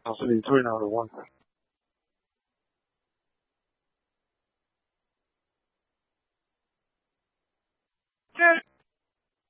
老师，你退拿了1万。